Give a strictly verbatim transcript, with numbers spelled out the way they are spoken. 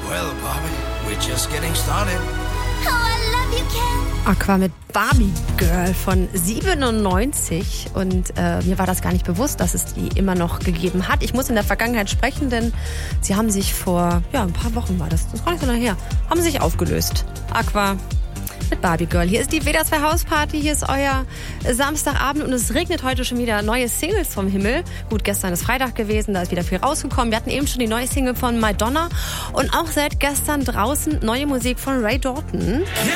Well, Barbie, we're just getting started. Oh, I love you, Ken. Aqua mit Barbie Girl von siebenundneunzig und äh, mir war das gar nicht bewusst, dass es die immer noch gegeben hat. Ich muss in der Vergangenheit sprechen, denn sie haben sich vor, ja, ein paar Wochen war das, das ist gar nicht so lange her, haben sich aufgelöst. Aqua mit Barbie Girl. Hier ist die W D R zwei Hausparty, hier ist euer Samstagabend und es regnet heute schon wieder neue Singles vom Himmel. Gut, gestern ist Freitag gewesen, da ist wieder viel rausgekommen. Wir hatten eben schon die neue Single von Madonna und auch seit gestern draußen neue Musik von Ray Dalton. Yeah,